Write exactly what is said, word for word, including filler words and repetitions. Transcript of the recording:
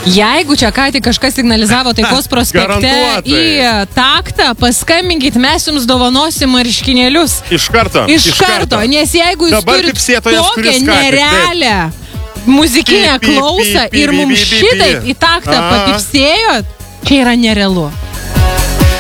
Jeigu čia ką tik kažkas signalizavo Taikos prospekte į taktą, paskambinkit, mes jums dovanosim marškinėlius. Iš karto. Iš, iš karto, karto, nes jeigu jūs turit tokią nerealią muzikinę klausą ir mums šitaip į taktą papipsėjot, čia yra nerealu.